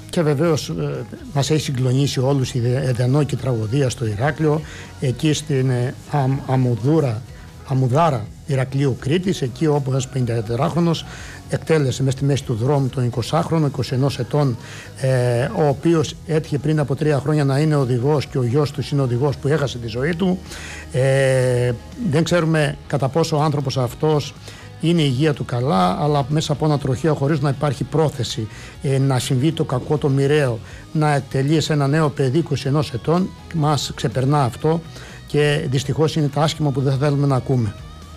Και βεβαίως μας έχει συγκλονίσει όλους η εδενόκη τραγωδία στο Ηράκλειο, εκεί στην Αμουδάρα Ηρακλείου Κρήτης, εκεί όπου ένας 54χρονος εκτέλεσε μέσα στη μέση του δρόμου τον 20χρονο, 21 ετών, ο οποίος έτυχε πριν από 3 χρόνια να είναι οδηγός και ο γιος του είναι οδηγός που έχασε τη ζωή του. Δεν ξέρουμε κατά πόσο ο άνθρωπος αυτός είναι η υγεία του καλά, αλλά μέσα από ένα τροχαίο, χωρίς να υπάρχει πρόθεση να συμβεί το κακό, το μοιραίο, να εκτελεί σε ένα νέο παιδί 21 ετών, μας ξεπερνά αυτό και δυστυχώς είναι τα άσχημα που δεν θέλουμε να ακούμε.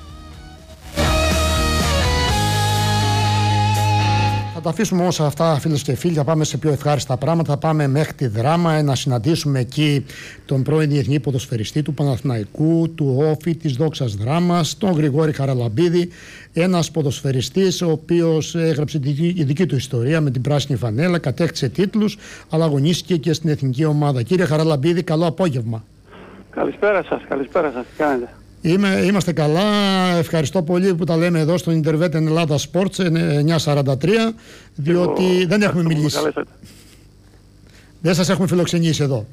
Θα τα αφήσουμε όμως αυτά, φίλες και φίλοι, θα πάμε σε πιο ευχάριστα πράγματα. Θα πάμε μέχρι τη Δράμα να συναντήσουμε εκεί τον πρώην διεθνή ποδοσφαιριστή του Παναθηναϊκού, του Όφη, της Δόξας Δράμας, τον Γρηγόρη Χαραλαμπίδη. Ένας ποδοσφαιριστής ο οποίος έγραψε τη δική του ιστορία με την πράσινη φανέλα, κατέκτησε τίτλους, αλλά αγωνίστηκε και στην εθνική ομάδα. Κύριε Χαραλαμπίδη, καλό απόγευμα. Καλησπέρα σας, τι κάνετε? Είμαστε καλά, ευχαριστώ πολύ που τα λέμε εδώ στο Intervet Ελλάδα Sports 943, διότι δεν έχουμε μιλήσει. Δεν σας έχουμε φιλοξενήσει εδώ.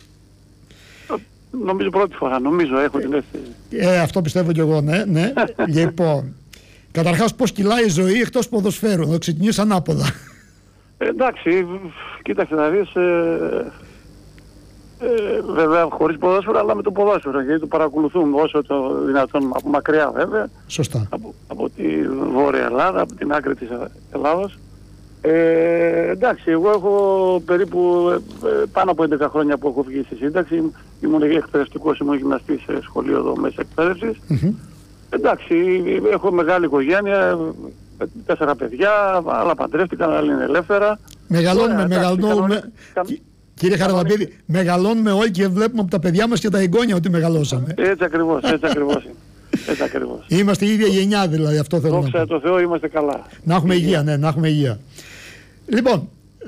Νομίζω πρώτη φορά, έχω την αίσθηση. Αυτό πιστεύω κι εγώ, ναι. Λοιπόν, καταρχάς πώς κυλάει η ζωή εκτός ποδοσφαίρου, να ξεκινήσω ανάποδα. Εντάξει, κοίταξε να δεις, βέβαια χωρίς ποδόσφαιρο, αλλά με το ποδόσφαιρο, γιατί το παρακολουθούμε όσο το δυνατόν από μακριά βέβαια. Σωστά. Από τη Βόρεια Ελλάδα, από την άκρη της Ελλάδας. Εντάξει, εγώ έχω περίπου πάνω από 11 χρόνια που έχω βγει στη σύνταξη. Ήμουν εκπαιδευτικός, ήμουν γυμναστής σε σχολείο εδώ μέσα εκπαίδευσης. Εντάξει, έχω μεγάλη οικογένεια, 4 παιδιά, άλλα παντρεύτηκαν, άλλα είναι ελεύθερα. Μεγαλώνουμε. Κύριε Χαραλαμπίδη, μεγαλώνουμε όλοι και βλέπουμε από τα παιδιά μας και τα εγγόνια ότι μεγαλώσαμε. Έτσι ακριβώς. Είμαστε η ίδια γενιά δηλαδή, αυτό θέλω να πω. Δόξα τω Θεώ, είμαστε καλά. Να έχουμε υγεία, ναι, να έχουμε υγεία. Λοιπόν,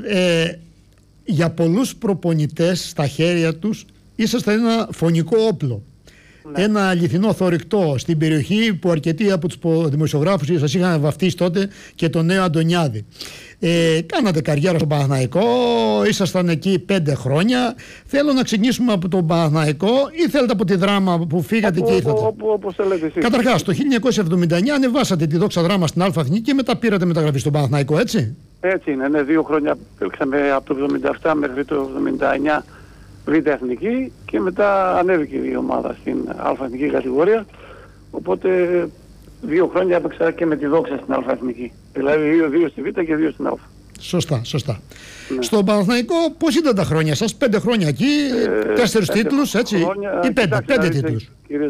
για πολλούς προπονητές στα χέρια τους είσαστε ένα φωνικό όπλο. Ναι. Ένα αληθινό θωρηκτό στην περιοχή που αρκετοί από τους δημοσιογράφους σας είχαν βαφτίσει τότε και τον νέο Αντωνιάδη. Κάνατε καριέρα στον Παναθηναϊκό, ήσασταν εκεί 5 χρόνια. Θέλω να ξεκινήσουμε από τον Παναθηναϊκό ή θέλετε από τη Δράμα που φύγατε και ήρθατε? Όπως θέλετε εσείς. Καταρχάς, το 1979 ανεβάσατε τη Δόξα Δράμα στην Αλφα και μετά πήρατε μεταγραφή στον Παναθηναϊκό, έτσι? Έτσι είναι, ναι, 2 χρόνια έλξαμε από το 1977 μέχρι το 1979 Β' Εθνική και μετά ανέβηκε η ομάδα στην Α' Εθνική κατηγορία. Οπότε 2 χρόνια έπαιξα και με τη Δόξα στην Α' Εθνική. Δηλαδή 2 στη Β' και 2 στην Α'. Σωστά. Ναι. Στον Παναθηναϊκό πώς ήταν τα χρόνια σας? 5 χρόνια εκεί, 4 τίτλους, έτσι? Ή 5 τίτλους?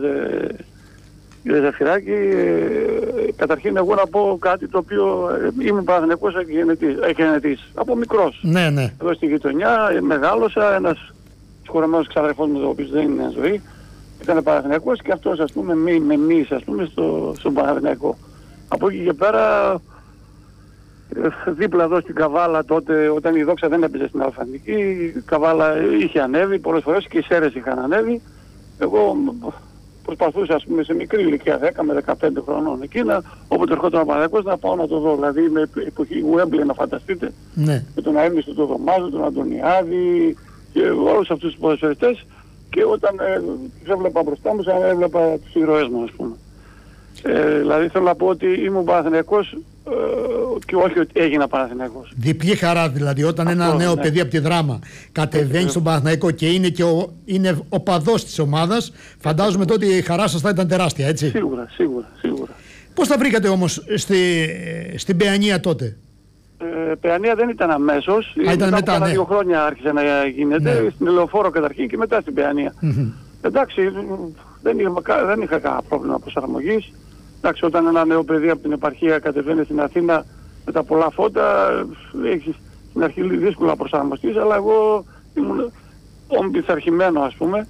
Κύριε Ζαφυράκη, καταρχήν εγώ να πω κάτι το οποίο ήμουν Παναθηναϊκός εκγενετής από μικρός. Ναι. Εδώ στη γειτονιά μεγάλωσα, ένας σχολεμένος ξαδερφός μου, ο οποίος δεν είναι ζωή, ήταν Παναθηναϊκός και αυτός ας πούμε με μίλησε ας πούμε στον Παναθηναϊκό. Από εκεί και πέρα δίπλα εδώ στην Καβάλα τότε, όταν η Δόξα δεν έπαιζε στην Αλφανική, η Καβάλα είχε ανέβει πολλές φορές και οι Σέρες είχαν ανέβει. Εγώ προσπαθούσα ας πούμε σε μικρή ηλικία 10 με 15 χρονών εκείνα, όποτε ερχόταν ο Παναθηναϊκός να πάω να το δω. Δηλαδή με εποχή Wembley να φανταστείτε, ναι. Με τον Αέμιστο, τον Δωμάζο, τον Αντωνιάδη και όλους αυτούς τους ποδοσφαιριστές, και όταν τους έβλεπα μπροστά μου σαν έβλεπα τους ηρωές μου ας πούμε. Δηλαδή θέλω να πω ότι ήμουν Παναθηναϊκός και όχι ότι έγινα Παναθηναϊκός. Διπλή χαρά δηλαδή, όταν ένα νέο παιδί από τη Δράμα κατεβαίνει στον Παναθηναϊκό και είναι οπαδός της ομάδας, φαντάζομαι τότε η χαρά σας θα ήταν τεράστια, έτσι? Σίγουρα. Πώς τα βρήκατε όμως στην Παιανία τότε? Παιανία δεν ήταν αμέσως, ήταν μετά, από 2 χρόνια άρχισε να γίνεται, στην Ελεοφόρο καταρχήν και μετά στην Παιανία. Εντάξει, δεν είχα κανένα πρόβλημα προσαρμογής. Εντάξει, όταν ένα νέο παιδί από την επαρχία κατεβαίνει στην Αθήνα με τα πολλά φώτα, έχεις στην αρχή δύσκολο να προσαρμοστείς, αλλά εγώ ήμουν πειθαρχημένο ας πούμε.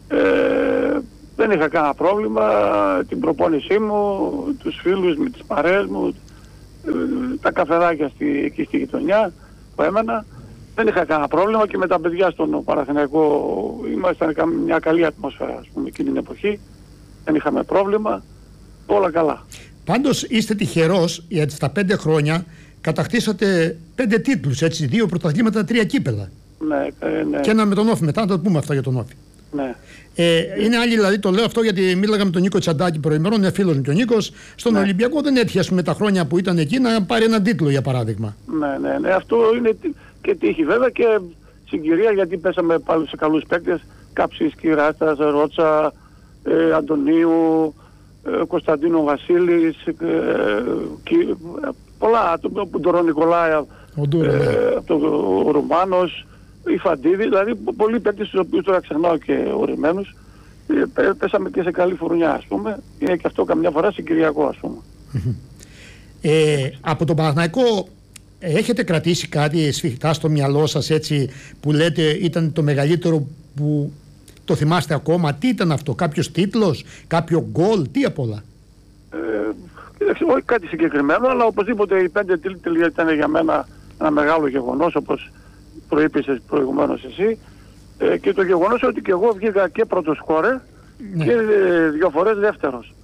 Δεν είχα κανένα πρόβλημα, την προπόνησή μου, τους φίλους με τις παρέες μου, τα καφεδάκια εκεί στη γειτονιά που έμενα. Δεν είχα κανένα πρόβλημα και με τα παιδιά στον Παναθηναϊκό ήμασταν μια καλή ατμόσφαιρα ας πούμε εκείνη την εποχή. Δεν είχαμε πρόβλημα, όλα καλά. Πάντως είστε τυχερός γιατί στα 5 χρόνια κατακτήσατε 5 τίτλους, έτσι, 2 πρωταθλήματα, 3 κύπελα. Ναι, ναι. Και ένα με τον Όφη μετά, να το πούμε αυτό για τον Όφη. Ναι. Είναι άλλοι, δηλαδή το λέω αυτό γιατί μίλαγα με τον Νίκο Τσαντάκη προημερών, είναι φίλος μου και ο Νίκος. Στον Ολυμπιακό δεν έτυχε με τα χρόνια που ήταν εκεί να πάρει έναν τίτλο για παράδειγμα. Ναι. Αυτό είναι και τύχη βέβαια και συγκυρία, γιατί πέσαμε πάλι σε καλούς παίκτες. Κάψης, Κυράστας, Ρότσα, Αντωνίου, Κωνσταντίνο Βασίλης, πολλά, τον Νικολάη, ο Ρουμάνος, η Φαντίδη, δηλαδή πολλοί παίκτες τους οποίους τώρα ξεχνάω και ορισμένους. Πέσαμε και σε καλή φουρνιά, ας πούμε. Είναι και αυτό καμιά φορά συγκυριακό, ας πούμε. Από τον Παναθηναϊκό έχετε κρατήσει κάτι σφιχτά στο μυαλό σας, έτσι, που λέτε ήταν το μεγαλύτερο που το θυμάστε ακόμα? Τι ήταν αυτό, κάποιος τίτλος, κάποιο γκολ, τι απ' όλα? Όχι κάτι συγκεκριμένο, αλλά οπωσδήποτε οι 5 τίτλοι ήταν για μένα ένα μεγάλο γεγονός, όπως προείπησες προηγουμένως εσύ, και το γεγονός ότι και εγώ βγήκα και πρώτο σκόρερ και 2 φορές δεύτερος.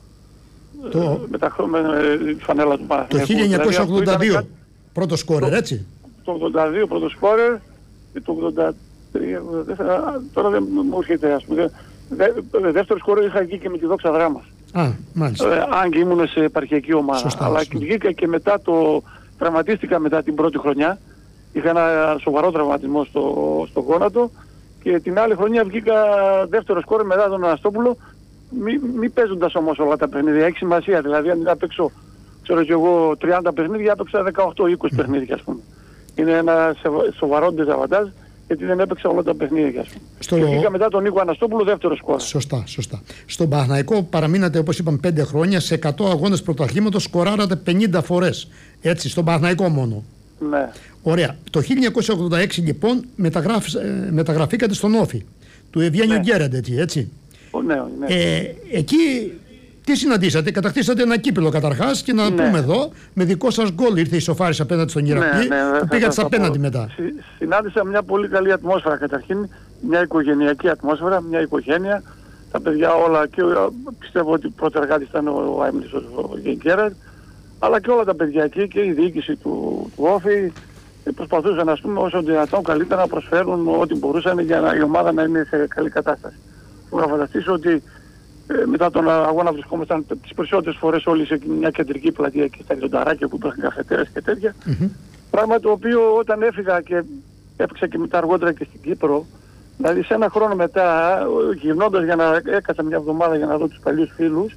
Με τη φανέλα του Παναθηναϊκού. Το 1982 πρώτο σκόρερ, έτσι. Το 82 πρώτο σκόρερ και το 83, τώρα δεν μου έρχεται, ας πούμε. Δεύτερο σκόρερ είχα εκεί και με τη Δόξα Δράμας. Μάλιστα. Αν και ήμουν σε επαρχιακή ομάδα. Σωστά, αλλά βγήκα και μετά τραυματίστηκα μετά την πρώτη χρονιά. Είχα ένα σοβαρό τραυματισμό στο γόνατο και την άλλη χρονιά βγήκα δεύτερο σκόρερ μετά τον Αναστόπουλο, μη παίζοντας όμως όλα τα παιχνίδια. Έχει σημασία, δηλαδή αν παίξω, ξέρω και εγώ, 30 παιχνίδια, έπαιξα 18-20 παιχνίδια, ας πούμε. Είναι ένα σοβαρό ντεζαβαντάζ, γιατί δεν έπαιξα όλα τα παιχνίδια, ας πούμε. Και βγήκα μετά τον Νίκο Αναστόπουλο δεύτερο σκόρερ. Σωστά. Στον Παναθηναϊκό παραμείνατε, όπως είπαμε, 5 χρόνια. Σε 100 αγώνες πρωταθλήματος σκοράρατε 50 φορές. Έτσι, στον Παναθηναϊκό μόνο. Ναι. Ωραία. Το 1986 λοιπόν μεταγραφήκατε στον Όφη του Ευγένιο Γκέρεντε, έτσι. Ναι. Εκεί τι συναντήσατε? Κατακτήσατε ένα κύπελο καταρχάς και να πούμε εδώ, με δικό σας γκολ ήρθε η σοφάρισα απέναντι στον Ηρακλή. Πήγατε στα απέναντι μετά. Συνάντησα μια πολύ καλή ατμόσφαιρα καταρχήν, μια οικογενειακή ατμόσφαιρα, μια οικογένεια. Τα παιδιά όλα, και πιστεύω ότι πρωτεργάτης ήταν ο Άιμνης ο Γκέρεντε, αλλά και όλα τα παιδιά εκεί και η διοίκηση του Όφη προσπαθούσαν, ας πούμε, όσο δυνατόν καλύτερα να προσφέρουν ό,τι μπορούσαν για η ομάδα να είναι σε καλή κατάσταση. Μπορώ να φανταστήσω ότι μετά τον αγώνα βρισκόμασταν τις περισσότερες φορές όλοι σε μια κεντρική πλατεία και στα λιονταράκια που υπήρχαν καφετέρες και τέτοια. Πράγμα το οποίο όταν έφυγα και έπαιξα και μετά αργότερα και στην Κύπρο, δηλαδή σε ένα χρόνο μετά, γυρνώντας για να έκανα μια εβδομάδα για να δω τους παλιούς φίλους,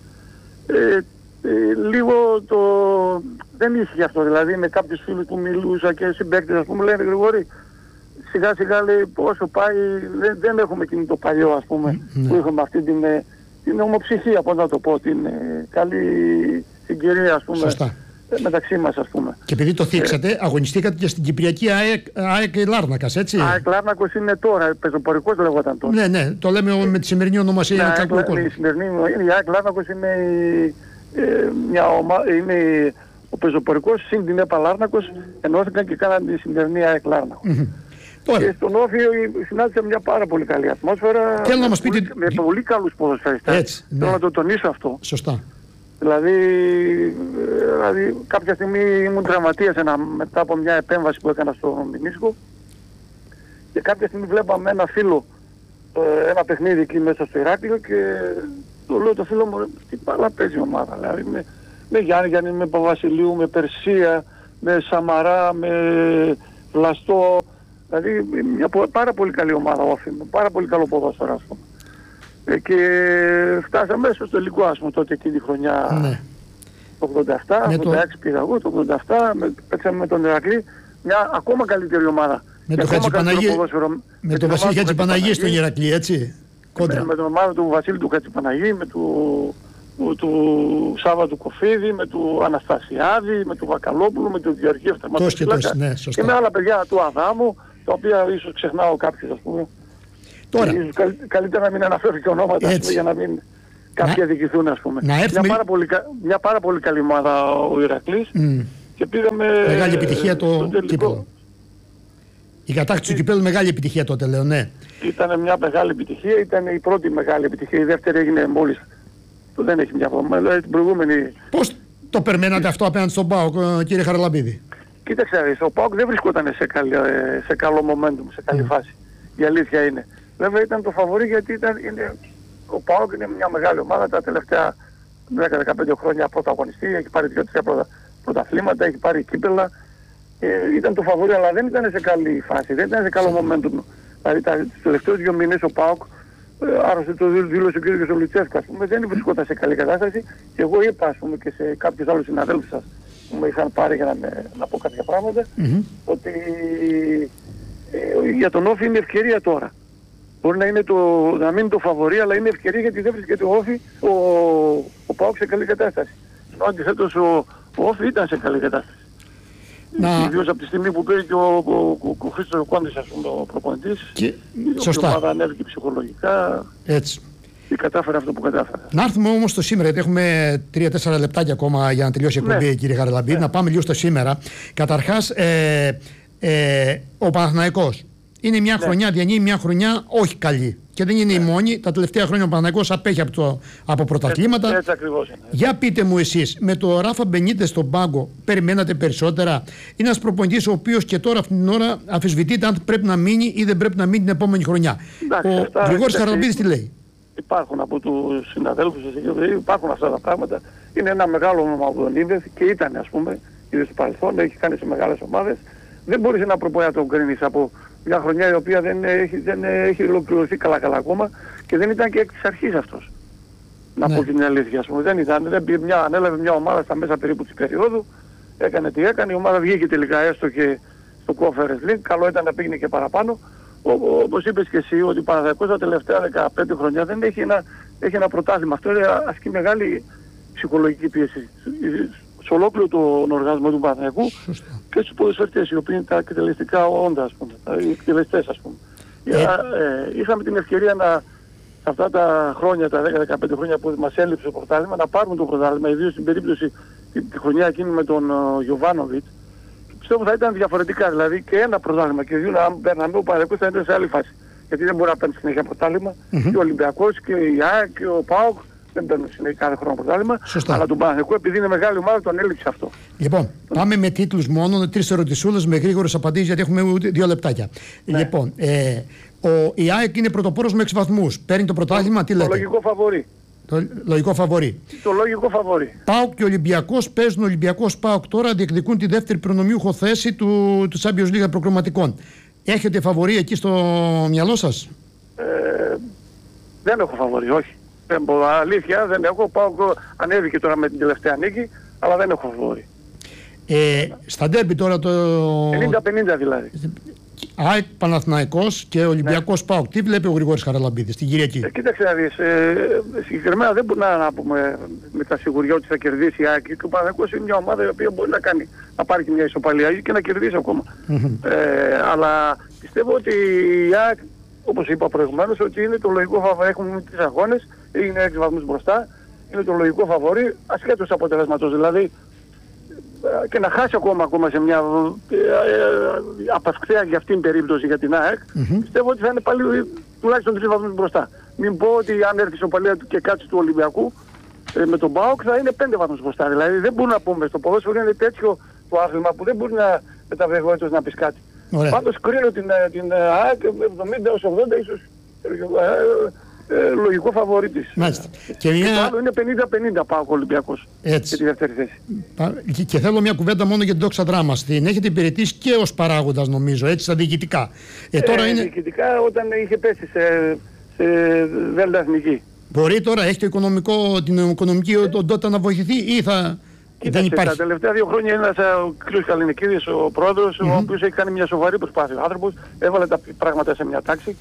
λίγο δεν ίσχυε αυτό. Δηλαδή με κάποιους φίλους που μιλούσα και συμπαίκτες, ας πούμε, λένε Γρηγόρη, σιγά σιγά λέει όσο πάει δεν έχουμε εκείνο το παλιό, ας πούμε, που έχουμε αυτή την ομοψυχία, πώς να το πω, την καλή συγκυρία, ας πούμε, μεταξύ μας, ας πούμε. Και επειδή το θίξατε, αγωνιστήκατε και στην Κυπριακή ΑΕΚ Λάρνακας, έτσι. ΑΕΚ Λάρνακος είναι τώρα, πεζοπορικός λέγονταν τώρα. Ναι, το λέμε με τη σημερινή ονομασία. Η σημερινή, η ΑΕΚ Λάρνακος είναι είναι ο πεζοπορικός συν την ΕΠΑ Λάρνακος, ενώθηκαν και κάναν τη σημερινή ΑΕΚ Λάρνακο. Και στον Όφη συνάντησα μια πάρα πολύ καλή ατμόσφαιρα, θέλω να μας πείτε... με πολύ καλούς ποδοσφαιριστές. Θέλω να το τονίσω αυτό. Σωστά. Δηλαδή κάποια στιγμή ήμουν τραυματίας μετά από μια επέμβαση που έκανα στο Μηνίσκο και κάποια στιγμή βλέπαμε ένα φίλο, ένα παιχνίδι εκεί μέσα στο Ηράκλειο και το λέω το φίλο μου, τι πάλα παίζει η ομάδα, δηλαδή με Γιάννη, με Παπαβασιλείου, με Περσία, με Σαμαρά, με Βλαστό, δηλαδή μια πάρα πολύ καλή ομάδα Όφη, με πάρα πολύ καλό ποδόσφαιρο, ας πούμε. Και φτάσαμε στο τελικό, ας πούμε, τότε εκείνη τη χρονιά, το 87, το 86 πήγα εγώ, το 87, παίξαμε με τον Ηρακλή, μια ακόμα καλύτερη ομάδα. Με τον Βασίλη Χατζηπαναγή στον Ηρακλή, έτσι. Με την ομάδα του Βασίλη του Χατζηπαναγή, με του Σάβα του Κοφίδη, με του Αναστασιάδη, με του Βακαλόπουλου, με του Γεωργίου Αυταρματοφυλάκα και με άλλα παιδιά του Αδάμου, τα οποία ίσως ξεχνάω κάποιους, ας πούμε. Τώρα. Ίσως καλύτερα να μην αναφέρω και ονόματα, ας πούμε, για να μην κάποιοι αδικηθούν, ας πούμε. Μια πάρα πολύ καλή ομάδα ο Ηρακλής και πήγαμε... Μεγάλη επιτυχία το κύπελλο. Η κατάκτηση του κυπέλλου μεγάλη επιτυχία τότε, λέω, ναι. Ήταν μια μεγάλη επιτυχία, ήταν η πρώτη μεγάλη επιτυχία, η δεύτερη έγινε μόλις. Δεν έχει μια εβδομάδα, δηλαδή την προηγούμενη... Πώς το περιμένατε αυτό απέναντι στον ΠΑΟΚ, κύριε Χαραλαμπίδη? Κοίταξε, ο ΠΑΟΚ δεν βρισκόταν σε καλό momentum, σε καλή φάση. Η αλήθεια είναι. Βέβαια ήταν το φαβορί γιατί ο ΠΑΟΚ είναι μια μεγάλη ομάδα τα τελευταία 10-15 χρόνια πρωταγωνιστή, έχει πάρει 2-3 πρωταθλήματα, έχει πάρει κύπελα. Ήταν το φαβορί, αλλά δεν ήταν σε καλή φάση, δεν ήταν σε καλό momentum. Δηλαδή τους τελευταίους 2 μήνες ο ΠΑΟΚ, άρρωσε το δήλωσε ο κ. Σολιτσέφκα, ας πούμε, δεν βρισκόταν σε καλή κατάσταση και εγώ είπα, ας πούμε, και σε κάποιους άλλους συναδέλφους σας που με είχαν πάρει για να πω κάποια πράγματα, ότι για τον Όφη είναι ευκαιρία τώρα. Μπορεί να μην είναι το φαβορί, αλλά είναι ευκαιρία γιατί δεν βρίσκεται ο Όφη, ο ΠΑΟΚ σε καλή κατάσταση. Ενώ αντιθέτως ο Όφη ήταν σε καλή κατάσταση. Ιδίως από τη στιγμή που πήρε και ο Χρήστος Κόντης, ας πούμε, ο προπονητής. Σωστά. Η ομάδα ανέβηκε ψυχολογικά. Έτσι. Και κατάφερε αυτό που κατάφερε. Να έρθουμε όμως στο σήμερα, γιατί έχουμε 3-4 λεπτάκια ακόμα για να τελειώσει η εκπομπή, κύριε Χαραλαμπίδη. Να πάμε λίγο στο σήμερα. Καταρχάς, ο Παναθηναϊκός είναι μια χρονιά, διανύει μια χρονιά όχι καλή. Και δεν είναι η μόνη. Τα τελευταία χρόνια ο Παναθηναϊκός απέχει από πρωταθλήματα. Έτσι ακριβώς είναι. Για πείτε μου εσείς, με το Ράφα Μπενίτες στον πάγκο, περιμένατε περισσότερα? Είναι ένας προπονητής ο οποίος και τώρα αυτήν την ώρα αμφισβητείται αν πρέπει να μείνει ή δεν πρέπει να μείνει την επόμενη χρονιά. Ο Γρηγόρης Χαραλαμπίδης τι λέει? Υπάρχουν από τους συναδέλφους, υπάρχουν αυτά τα πράγματα. Είναι ένα μεγάλο όνομα που τον είδε και ήταν, ας πούμε, είδε στο παρελθόν, έχει κάνει σε μεγάλες ομάδες. Δεν μπορείς ένα προπονητή να τον κρίνεις από μια χρονιά η οποία δεν έχει ολοκληρωθεί καλά ακόμα και δεν ήταν και εκ της αρχής αυτός. Να πω την αλήθεια, ας πούμε. Ανέλαβε μια ομάδα στα μέσα περίπου της περίοδου, έκανε τι έκανε, η ομάδα βγήκε τελικά έστω και στο Conference League, καλό ήταν να πήγαινε και παραπάνω. Όπως είπες και εσύ, ότι ο Παναθηναϊκός τα τελευταία 15 χρόνια δεν έχει ένα πρωτάθλημα. Αυτό ασκεί μεγάλη ψυχολογική πίεση σε ολόκληρο τον οργανισμό του Παναθηναϊκού και στους ποδοσφαιριστές, οι οποίοι είναι τα εκτελεστικά όντα, ας πούμε, οι εκτελεστές, ας πούμε. Είχαμε την ευκαιρία σε αυτά τα χρόνια, τα 10-15 χρόνια που μας έλειψε το πρωτάθλημα, να πάρουμε το πρωτάθλημα, ιδίως στην περίπτωση τη χρονιά εκείνη με τον Γιοβάνοβιτς. Πιστεύω θα ήταν διαφορετικά, δηλαδή και ένα πρωτάθλημα και δύο, αν παίρναμε ο Παναθηναϊκός θα ήταν σε άλλη φάση. Γιατί δεν μπορεί να παίρνει συνέχεια πρωτάθλημα. Και ο Ολυμπιακός και η ΑΕΚ και ο ΠΑΟΚ δεν παίρνουν συνέχεια κάθε χρόνο πρωτάθλημα. Αλλά τον Παναθηναϊκό, επειδή είναι μεγάλη ομάδα, τον έλειψε αυτό. Λοιπόν, πάμε με τίτλους μόνο, 3 ερωτησούλες με γρήγορες απαντήσεις, γιατί έχουμε 2 λεπτάκια. Λοιπόν, η ΑΕΚ είναι πρωτοπόρος με 6 βαθμούς. Παίρνει το πρωτάθλημα, τι λέτε? Το λογικό φαβορί. Το λογικό φαβορί. Το λογικό φαβορί. ΠΑΟΚ και Ολυμπιακός παίζουν. Ολυμπιακός ΠΑΟΚ τώρα διεκδικούν τη δεύτερη προνομιούχο θέση του Champions League προκριματικών. Έχετε φαβορί εκεί στο μυαλό σας? Δεν έχω φαβορί, όχι. Αλήθεια δεν έχω. ΠΑΟΚ ανέβηκε τώρα με την τελευταία νίκη, αλλά δεν έχω φαβορί. Στα ντέρμπι τώρα το... 50-50 δηλαδή. ΑΕΚ Παναθηναϊκός και Ολυμπιακός ΠΑΟΚ. Τι βλέπει ο Γρηγόρης Χαραλαμπίδης την Κυριακή? Κοίταξε να δεις, συγκεκριμένα δεν μπορούμε να πούμε με τα σιγουριά ότι θα κερδίσει η ΑΕΚ και ο Παναθηναϊκός είναι μια ομάδα η οποία μπορεί να πάρει και μια ισοπαλία και να κερδίσει ακόμα. Αλλά πιστεύω ότι η ΑΕΚ, όπως είπα προηγουμένως, ότι είναι το λογικό φαβορί. Έχουμε 3 αγώνες, είναι 6 βαθμούς μπροστά, είναι το λογικό φαβορί ασχέτως αποτελέσματος. Δηλαδή και να χάσει ακόμα σε μια απαυξία για αυτήν την περίπτωση για την ΑΕΚ, πιστεύω ότι θα είναι πάλι τουλάχιστον 3 βαθμούς μπροστά. Μην πω ότι αν έρθει η ισοπαλία και κάτσει του Ολυμπιακού με τον ΠΑΟΚ θα είναι 5 βαθμούς μπροστά. Δηλαδή δεν μπορούμε να πούμε, στο ποδόσφαιρο είναι τέτοιο το άθλημα που δεν μπορεί να μεταβεβαιότητας να πεις κάτι. Πάντως κρίνω την ΑΕΚ 70-80 ίσως λογικό φαβορί της. Και το άλλο είναι 50-50 ΠΑΟΚ Ολυμπιακός για τη δεύτερη θέση. Και θέλω μια κουβέντα μόνο για την Δόξα Δράμα. Την έχετε υπηρετήσει και ως παράγοντας νομίζω, έτσι, στα διοικητικά. Τώρα είναι... Διοικητικά όταν είχε πέσει σε Δέλτα Εθνική. Μπορεί τώρα, έχει την οικονομική οντότητα να βοηθηθεί ή θα... Κοίταξε, δεν υπάρχει. Τα τελευταία 2 χρόνια είναι ο κ. Καληνικίδης, ο πρόεδρος, ο οποίος έχει κάνει μια σοβαρή προσπάθεια. Ο άνθρωπος έβαλε τα πράγματα σε μια τάξη.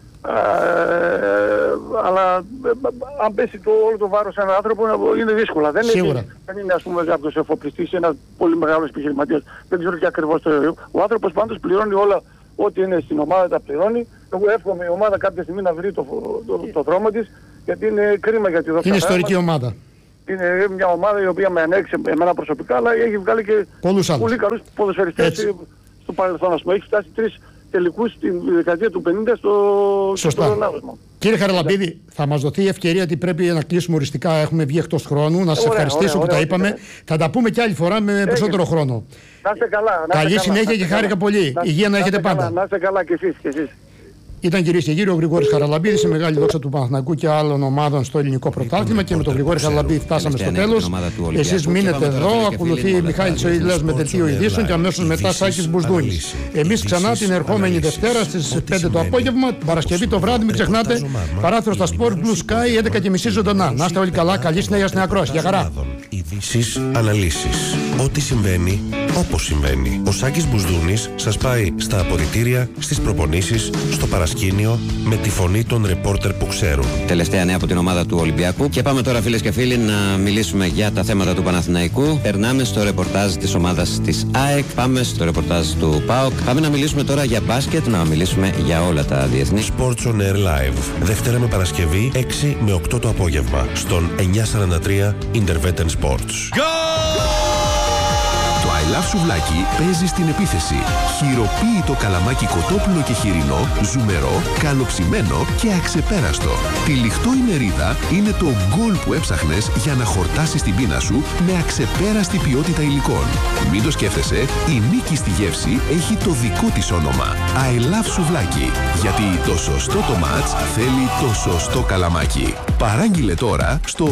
Αλλά αν πέσει όλο το βάρος σε έναν άνθρωπο είναι δύσκολα. Δεν είναι ας πούμε κάποιος εφοπλιστής, ένας πολύ μεγάλος επιχειρηματίας. Δεν ξέρω και ακριβώς το. Ο άνθρωπος πάντως πληρώνει όλα ό,τι είναι στην ομάδα, τα πληρώνει. Εγώ εύχομαι η ομάδα κάποια στιγμή να βρει το δρόμο της, γιατί είναι κρίμα για τη Δόξα. Είναι ιστορική ομάδα. Είναι μια ομάδα η οποία με ανέξε εμένα προσωπικά, αλλά έχει βγάλει και πολύ καλούς ποδοσφαιριστές στο παρελθόν. Έχει φτάσει 3 τελικούς στη δεκαετία του 50 στο Ronaldo. Κύριε Χαραλαμπίδη, θα μας δοθεί η ευκαιρία ότι πρέπει να κλείσουμε οριστικά. Έχουμε βγει εκτός χρόνου. Να σας ευχαριστήσω που τα είπαμε. Θα τα πούμε και άλλη φορά με περισσότερο χρόνο. Να είστε καλά. Καλή συνέχεια και χάρηκα πολύ. Υγεία να έχετε πάντα. Να είστε καλά κι εσείς. Ήταν, κυρίες και κύριοι, ο Γρηγόρης Χαραλαμπίδης, η μεγάλη δόξα του Παναθηναϊκού και άλλων ομάδων στο ελληνικό πρωτάθλημα. Και με τον Γρηγόρη Χαραλαμπίδη φτάσαμε στο τέλος. Εσείς μείνετε εδώ. Ακολουθεί Μιχάλης Σοηλέας με δελτίο ειδήσεων και αμέσως μετά Σάκης Μπουσδούνης. Εμείς ξανά την ερχόμενη Δευτέρα στις 5 το απόγευμα, την Παρασκευή το βράδυ, μην ξεχνάτε, παράθυρο στα Sport Blue Sky 11:30 ζωντανά. Να είστε όλοι καλά. Καλή συνέχεια στην ακρόαση. Για χαρά. Ειδήσεις, αναλύσεις. Ό,τι συμβαίνει, όπως συμβαίνει. Ο Σάκης Μπουσδούνης σας πάει στα αποδυτήρια, στις προπονήσεις, στο παρασκήνιο, με τη φωνή των ρεπόρτερ που ξέρουν. Τελευταία νέα από την ομάδα του Ολυμπιακού. Και πάμε τώρα, φίλες και φίλοι, να μιλήσουμε για τα θέματα του Παναθηναϊκού. Περνάμε στο ρεπορτάζ της ομάδας της ΑΕΚ. Πάμε στο ρεπορτάζ του ΠΑΟΚ. Πάμε να μιλήσουμε τώρα για μπάσκετ, να μιλήσουμε για όλα τα διεθνή. Sports on Air Live. Δευτέρα με Παρασκευή, 6 με 8 το απόγευμα. Στον 943 Intervetten Sports. Το I Love Σουβλάκι παίζει στην επίθεση. Χειροποίητο καλαμάκι κοτόπουλο και χοιρινό, ζουμερό, καλοψημένο και αξεπέραστο. Τυλιχτό η μερίδα είναι το γκολ που έψαχνες για να χορτάσεις την πείνα σου με αξεπέραστη ποιότητα υλικών. Μην το σκέφτεσαι, η νίκη στη γεύση έχει το δικό της όνομα. I Love Σουβλάκι. Γιατί το σωστό το μάτς θέλει το σωστό καλαμάκι. Παράγγειλε τώρα στο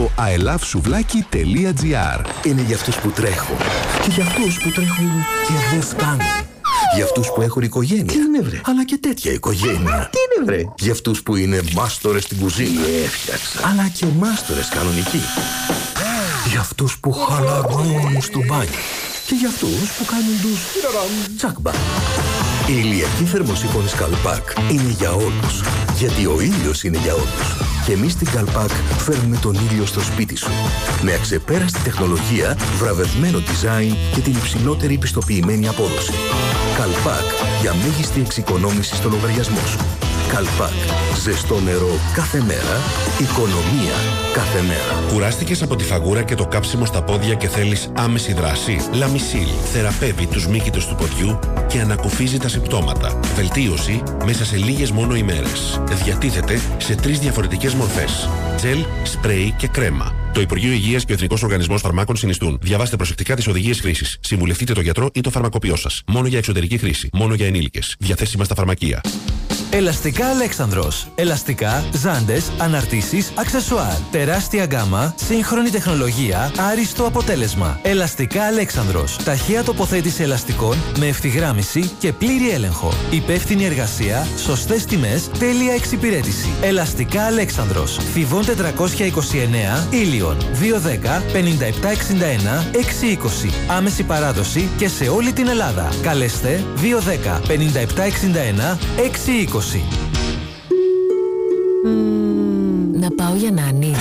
ilovesuvlaki.gr. Είναι για αυτούς που τρέχουν και για αυτούς που τρέχουν και δεν φτάνουν. Για αυτούς που έχουν οικογένεια. Τι είναι βρε? Αλλά και τέτοια οικογένεια. Τι είναι βρε? Για αυτούς που είναι μάστορες στην κουζίνα. Έφτιαξα. Αλλά και μάστορες κανονικοί. Για αυτούς που χαλαρώνουν στο μπάνιο. Και για αυτούς που κάνουν τους τσάκμπα. Η ηλιακή θερμοσύφωνη Καλπάκ είναι για όλους. Γιατί ο ήλιος είναι για όλους. Και εμείς στην Καλπάκ φέρνουμε τον ήλιο στο σπίτι σου. Με αξεπέραστη τεχνολογία, βραβευμένο design και την υψηλότερη πιστοποιημένη απόδοση. Καλπάκ για μέγιστη εξοικονόμηση στο λογαριασμό σου. Καλπάκ. Ζεστό νερό κάθε μέρα. Οικονομία κάθε μέρα. Κουράστηκες από τη φαγούρα και το κάψιμο στα πόδια και θέλεις άμεση δράση? Λαμισίλ θεραπεύει τους μύκητες του ποδιού και ανακουφίζει τα συμπτώματα. Βελτίωση μέσα σε λίγες μόνο ημέρες. Διατίθεται σε 3 διαφορετικές μορφές: τζελ, σπρέι και κρέμα. Το Υπουργείο Υγείας και ο Εθνικός Οργανισμός Φαρμάκων συνιστούν. Διαβάστε προσεκτικά τις οδηγίες χρήσης. Συμβουλευτείτε τον γιατρό ή το φαρμακοποιό σας. Μόνο για εξωτερική χρήση. Μόνο για ενήλικες. Διαθέσιμα στα φαρμακεία. Ελαστικά Αλέξανδρος. Ελαστικά, ζάντες, αναρτήσεις, αξεσουάρ. Τεράστια γκάμα, σύγχρονη τεχνολογία, άριστο αποτέλεσμα. Ελαστικά Αλέξανδρος. Ταχεία τοποθέτηση ελαστικών με ευθυγράμμιση και πλήρη έλεγχο. Υπεύθυνη εργασία, σωστές τιμές, τέλεια εξυπηρέτηση. Ελαστικά Αλέξανδρος. Θηβών 429, Ήλιον. 210 5761 620. Άμεση παράδοση και σε όλη την Ελλάδα. Καλέστε 210 5761 620. Να πάω για νάνι.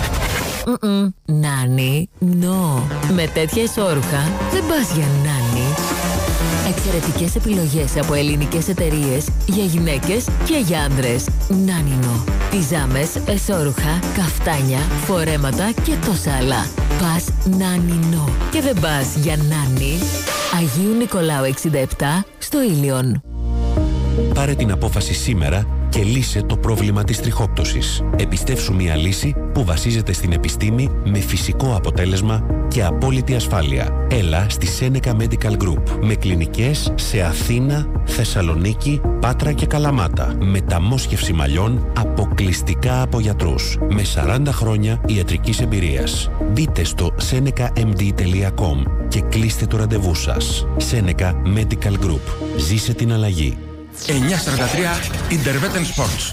Νάνι, no. Με τέτοια ισόρουχα δεν πας για νάνι. Εξαιρετικές επιλογές από ελληνικές εταιρείες για γυναίκες και για άντρες. Νάνινο. Πιζάμες, εσόρουχα, καφτάνια, φορέματα και τόσα άλλα. Πας Νάνινο. Και δεν πας για νάνι. Αγίου Νικολάου 67 στο Ήλιον. Πάρε την απόφαση σήμερα και λύσε το πρόβλημα της τριχόπτωσης. Επιστεύσου μια λύση που βασίζεται στην επιστήμη με φυσικό αποτέλεσμα και απόλυτη ασφάλεια. Έλα στη Seneca Medical Group με κλινικές σε Αθήνα, Θεσσαλονίκη, Πάτρα και Καλαμάτα. Μεταμόσχευση μαλλιών αποκλειστικά από γιατρούς. Με 40 χρόνια ιατρικής εμπειρίας. Μπείτε στο senecamd.com και κλείστε το ραντεβού σας. Seneca Medical Group. Ζήσε την αλλαγή. 943 Intervetten Sports.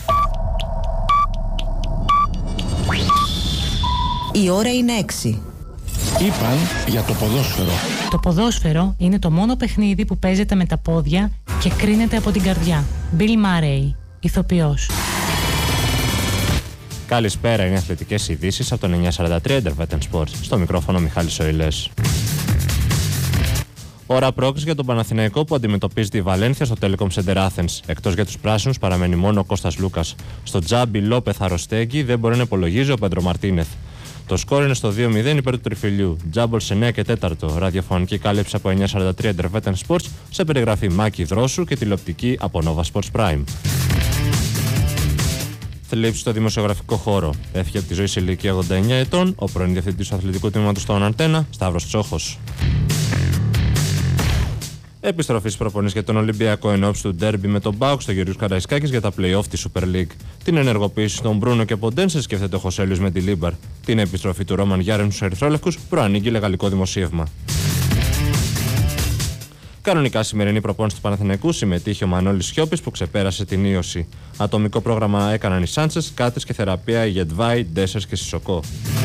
Η ώρα είναι 6. Είπαν για το ποδόσφαιρο. Το ποδόσφαιρο είναι το μόνο παιχνίδι που παίζεται με τα πόδια και κρίνεται από την καρδιά. Bill Murray, ηθοποιός. Καλησπέρα, είναι αθλητικές ειδήσεις από τον 943 Intervetten Sports. Στο μικρόφωνο Μιχάλης Σοηλές. Ώρα πρόκριση για τον Παναθηναϊκό που αντιμετωπίζει τη Βαλένθια στο Telecom Center Athens. Εκτός για τους πράσινους παραμένει μόνο ο Κώστας Λούκας. Στο Τζάμπι Λόπεθ Αρωστέγκη δεν μπορεί να υπολογίζει ο Πέντρο Μαρτίνεθ. Το σκόρ είναι στο 2-0 υπέρ του Τριφυλιού. Τζάμπολ σε 9 και 4. Ραδιοφωνική κάλυψη από 943 Intervetten Sports σε περιγραφή Μάκη Δρόσου και τηλεοπτική από Nova Sports Prime. Θλίψη στο δημοσιογραφικό χώρο. Έφυγε από τη ζωή σε ηλικία 89 ετών ο πρώην διευθυντής του αθλητικού τμήματος των Αντένα, Σταύρος Τσόχος. Επιστροφή στις προπονήσεις για τον Ολυμπιακό εν ώψη του ντέρμπι με τον ΠΑΟΚ στο Γεωργίος Καραϊσκάκης για τα play-off της Super League. Την ενεργοποίηση των Μπρούνο και Ποντένσε σκέφτεται ο Χωσέλιος με τη Λίμπαρ. Την επιστροφή του Ρόμαν Γιάρεν στους Ερυθρόλευκους προανήγγειλε γαλλικό δημοσίευμα. Κανονικά σημερινή προπόνηση του Παναθηναϊκού συμμετείχε ο Μανώλης Σιώπης που ξεπέρασε την ίωση. Ατομικό πρόγραμμα έκαναν οι Σάντσες, Κάτες και θεραπεία η Γετβάη, Ντέσσερς και Σισοκό.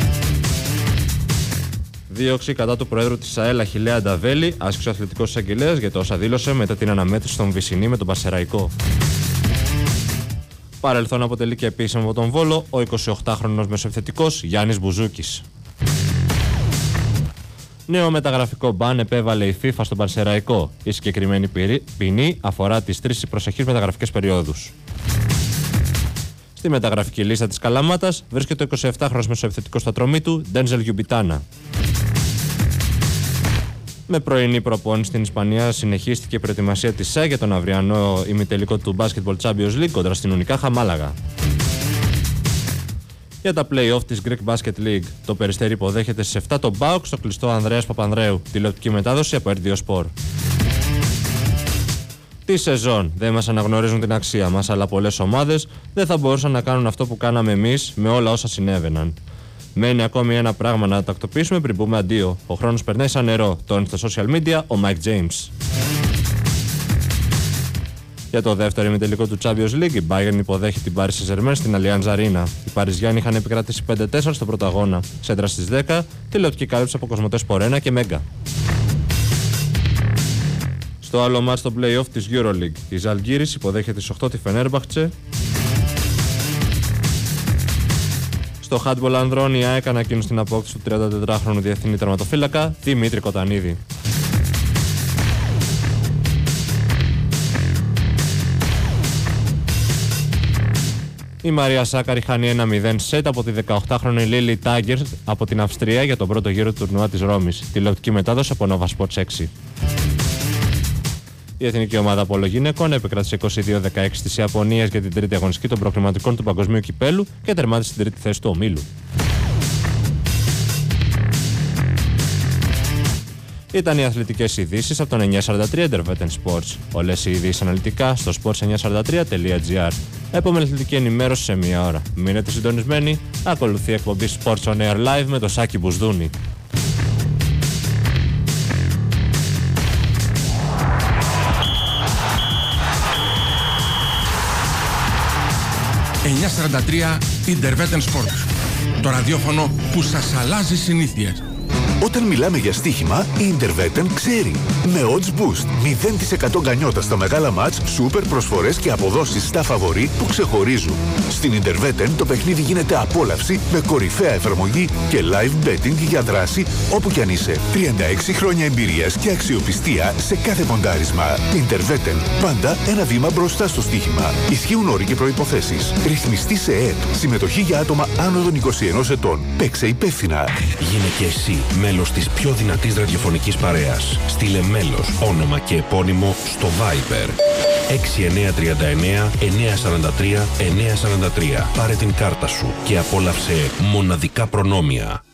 Δίωξη κατά του Προέδρου της ΑΕΛ Αχιλλέα Ανταβέλη άσκησε ο αθλητικός εισαγγελέας για το όσα δήλωσε μετά την αναμέτρηση στον Βυσσινή με τον Πασεραϊκό. Παρελθόν αποτελεί και επίσημο από τον Βόλο ο 28χρονος μεσοεπιθετικός Γιάννης Μπουζούκης. Νέο μεταγραφικό μπαν επέβαλε η FIFA στον Πανσεραϊκό. Η συγκεκριμένη ποινή αφορά τις 3 προσεχείς μεταγραφικές περιόδους. Στη μεταγραφική λίστα της Καλαμάτας βρίσκεται ο 27χρονος μεσοεπιθετικός στο ατρωμί του Ντένζελ Γιουμπιτάνα. Με πρωινή προπόνηση στην Ισπανία συνεχίστηκε η προετοιμασία της ΣΑΕ για τον αυριανό ημιτελικό του Basketball Champions League κόντρα στην Ουνικάχα Μάλαγα. Για τα play-off της Greek Basket League, το Περιστέρι υποδέχεται στις 7 τον ΠΑΟΚ στο κλειστό Ανδρέας Παπανδρέου, τηλεοπτική μετάδοση από RDO Sport. Τη σεζόν δεν μας αναγνωρίζουν την αξία μας, αλλά πολλές ομάδες δεν θα μπορούσαν να κάνουν αυτό που κάναμε εμείς με όλα όσα συνέβαιναν. Μένει ακόμη ένα πράγμα να τακτοποιήσουμε πριν πούμε αντίο. Ο χρόνος περνάει σαν νερό, τόνισε στα social media ο Mike James. Για το δεύτερο ημιτελικό του Champions League, η Bayern υποδέχει την Paris Saint-Germain στην Allianz Arena. Οι Παριζιάνοι είχαν επικρατήσει 5-4 στο πρώτο αγώνα. Σέντρα στις 10, τηλεοπτική κάλυψη από Κοσμοτέ Σπορ 1 και Μέγκα. Στο άλλο μάτς στο play-off της EuroLeague, η Ζαλγκίρις υποδέχεται στις 8 τη Φενέρμπαχτσε. Στο handball ανδρών η ΑΕΚ ανακοίνωσε την απόκτηση του 34χρονου διεθνή τερματοφύλακα Δημήτρη Κοτανίδη. Η Μαρία Σάκαρη χάνει 1-0 σετ από τη 18χρονη Λίλι Τάγκερ από την Αυστρία για τον πρώτο γύρο του τουρνουά της Ρώμης. Τηλεοπτική μετάδοση από Nova Sports 6. Η εθνική ομάδα Απολογυναικών επικράτησε 22-16 της Ιαπωνίας για την τρίτη αγωνιστική των προκριματικών του Παγκοσμίου Κυπέλου και τερμάτισε στην τρίτη θέση του ομίλου. Ήταν οι αθλητικές ειδήσεις από τον 943 Intervetten Sports. Όλες οι ειδήσεις αναλυτικά στο sports943.gr. Επόμενη αθλητική ενημέρωση σε μία ώρα. Μείνετε συντονισμένοι. Ακολουθεί η εκπομπή Sports on Air Live με τον Σάκη Μπουσδούνη. Intervetten Sports. Το ραδιόφωνο που σας αλλάζει συνήθειες. Όταν μιλάμε για στοίχημα, η Intervetten ξέρει. Με odds boost, 0% γκανιότα στα μεγάλα μάτς, σούπερ προσφορές και αποδόσεις στα φαβορί που ξεχωρίζουν. Στην Intervetten το παιχνίδι γίνεται απόλαυση με κορυφαία εφαρμογή και live betting για δράση όπου κι αν είσαι. 36 χρόνια εμπειρίας και αξιοπιστία σε κάθε ποντάρισμα. Intervetten, πάντα ένα βήμα μπροστά στο στοίχημα. Ισχύουν όροι και προϋποθέσεις. Ρυθμιστή σε ΕΕΠ. Συμμετοχή για άτομα άνω των 21 ετών. Παίξε υπεύθυνα. Γίνε και εσύ μέλος της πιο δυνατής ραδιοφωνικής παρέας. Στείλε μέλος, όνομα και επώνυμο στο Viber 6939 943 943. Πάρε την κάρτα σου και απόλαυσε μοναδικά προνόμια.